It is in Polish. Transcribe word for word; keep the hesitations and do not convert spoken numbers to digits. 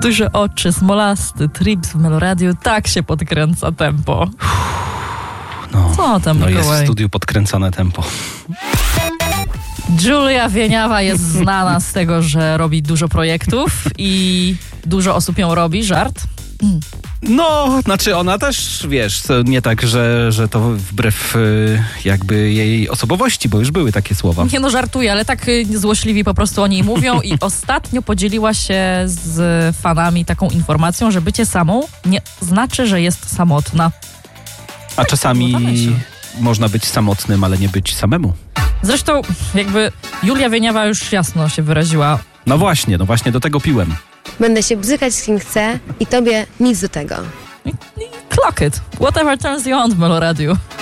Duże oczy, smolasty, trips w Meloradiu, tak się podkręca tempo. No, Co tam, no Mikołaj? jest w studiu podkręcane tempo. Julia Wieniawa jest znana z tego, że robi dużo projektów i dużo osób ją robi, żart. No, znaczy ona też, wiesz, to nie tak, że, że to wbrew y, jakby jej osobowości, bo już były takie słowa. Nie no, żartuję, ale tak y, złośliwi po prostu o niej mówią i ostatnio podzieliła się z fanami taką informacją, że bycie samą nie znaczy, że jest samotna. A czasami można być samotnym, ale nie być samemu. Zresztą jakby Julia Wieniawa już jasno się wyraziła. No właśnie, no właśnie do tego piłem. Będę się bzykać z kim chcę i tobie nic do tego. Clock it. Whatever turns you on w Meloradiu.